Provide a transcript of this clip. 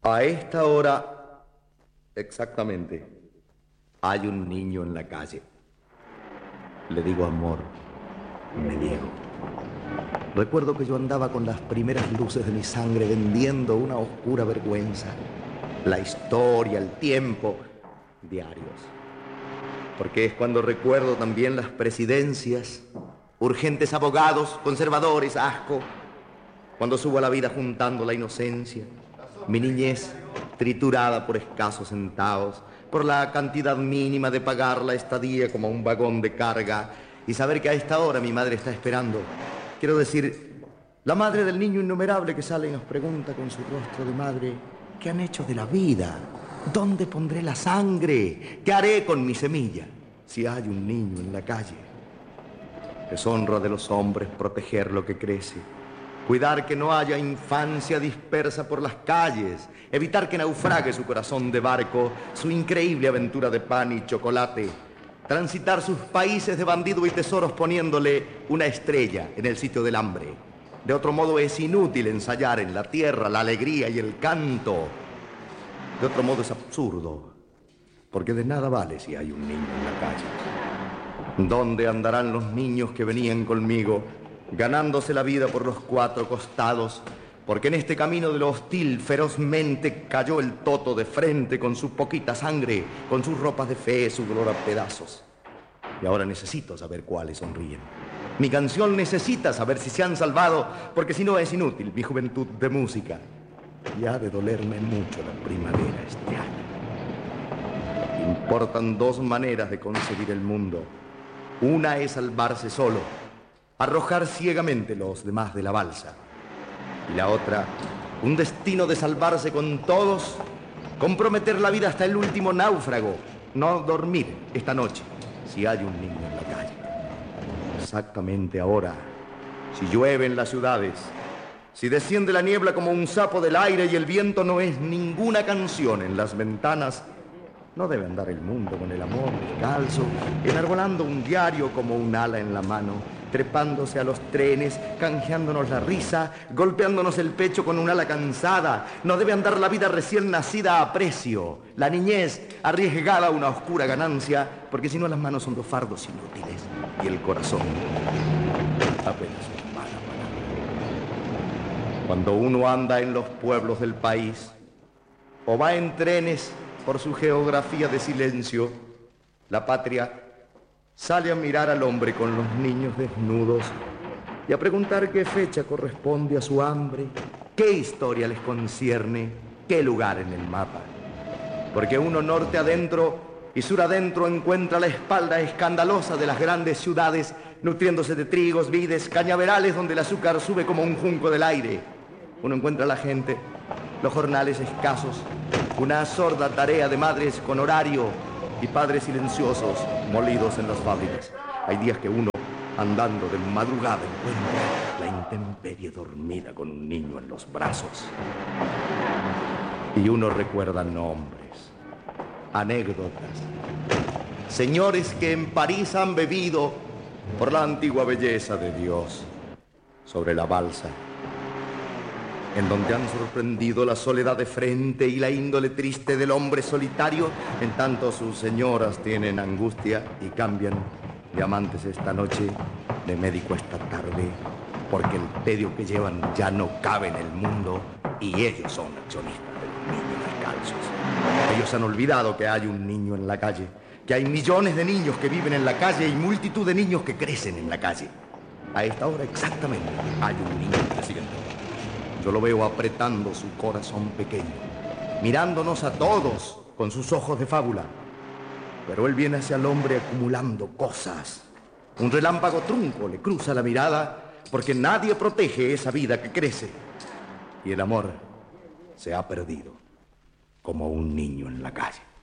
A esta hora, exactamente, hay un niño en la calle. Le digo amor, me niego. Recuerdo que yo andaba con las primeras luces de mi sangre vendiendo una oscura vergüenza. La historia, el tiempo, diarios. Porque es cuando recuerdo también las presidencias, urgentes abogados, conservadores, asco. Cuando subo a la vida juntando la inocencia, mi niñez triturada por escasos centavos, por la cantidad mínima de pagar la estadía como un vagón de carga y saber que a esta hora mi madre está esperando. Quiero decir, la madre del niño innumerable que sale y nos pregunta con su rostro de madre, ¿qué han hecho de la vida? ¿Dónde pondré la sangre? ¿Qué haré con mi semilla si hay un niño en la calle? Deshonra de los hombres proteger lo que crece, cuidar que no haya infancia dispersa por las calles, evitar que naufrague su corazón de barco, su increíble aventura de pan y chocolate, transitar sus países de bandido y tesoros poniéndole una estrella en el sitio del hambre. De otro modo es inútil ensayar en la tierra la alegría y el canto. De otro modo es absurdo, porque de nada vale si hay un niño en la calle. ¿Dónde andarán los niños que venían conmigo, ganándose la vida por los cuatro costados? Porque en este camino de lo hostil ferozmente cayó el toto de frente con su poquita sangre, con sus ropas de fe, su dolor a pedazos. Y ahora necesito saber cuáles sonríen. Mi canción necesita saber si se han salvado, porque si no es inútil mi juventud de música. Y ha de dolerme mucho la primavera este año. Importan dos maneras de concebir el mundo. Una es salvarse solo, arrojar ciegamente los demás de la balsa. Y la otra, un destino de salvarse con todos, comprometer la vida hasta el último náufrago, no dormir esta noche si hay un niño en la calle. Exactamente ahora, si llueve en las ciudades, si desciende la niebla como un sapo del aire y el viento no es ninguna canción en las ventanas, no debe andar el mundo con el amor descalzo, enarbolando un diario como un ala en la mano, trepándose a los trenes, canjeándonos la risa, golpeándonos el pecho con un ala cansada. No debe andar la vida recién nacida a precio, la niñez arriesgada a una oscura ganancia, porque si no las manos son dos fardos inútiles y el corazón apenas una mala palabra. Cuando uno anda en los pueblos del país o va en trenes por su geografía de silencio, la patria sale a mirar al hombre con los niños desnudos y a preguntar qué fecha corresponde a su hambre, qué historia les concierne, qué lugar en el mapa. Porque uno norte adentro y sur adentro encuentra la espalda escandalosa de las grandes ciudades, nutriéndose de trigos, vides, cañaverales donde el azúcar sube como un junco del aire. Uno encuentra a la gente, los jornales escasos, una sorda tarea de madres con horario y padres silenciosos molidos en las fábricas. Hay días que uno, andando de madrugada, encuentra la intemperie dormida con un niño en los brazos. Y uno recuerda nombres, anécdotas, señores que en París han bebido por la antigua belleza de Dios sobre la balsa, en donde han sorprendido la soledad de frente y la índole triste del hombre solitario, en tanto sus señoras tienen angustia y cambian de amantes esta noche, de médico esta tarde, porque el tedio que llevan ya no cabe en el mundo y ellos son accionistas de los niños descalzos. Ellos han olvidado que hay un niño en la calle, que hay millones de niños que viven en la calle y multitud de niños que crecen en la calle. A esta hora exactamente hay un niño creciendo. Yo lo veo apretando su corazón pequeño, mirándonos a todos con sus ojos de fábula. Pero él viene hacia el hombre acumulando cosas. Un relámpago trunco le cruza la mirada porque nadie protege esa vida que crece. Y el amor se ha perdido como un niño en la calle.